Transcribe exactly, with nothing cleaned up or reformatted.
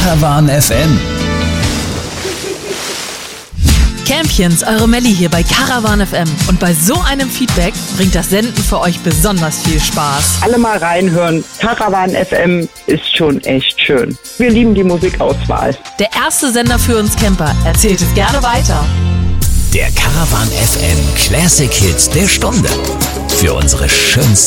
Caravan F M. Campions, eure Melli hier bei Caravan F M. Und bei so einem Feedback bringt das Senden für euch besonders viel Spaß. Alle mal reinhören. Caravan F M ist schon echt schön. Wir lieben die Musikauswahl. Der erste Sender für uns Camper. Erzählt es gerne weiter. Der Caravan F M Classic Hits der Stunde. Für unsere schönsten